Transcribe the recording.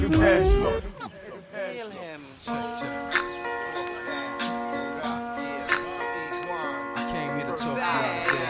Feel him. I came here to talk to y'all today.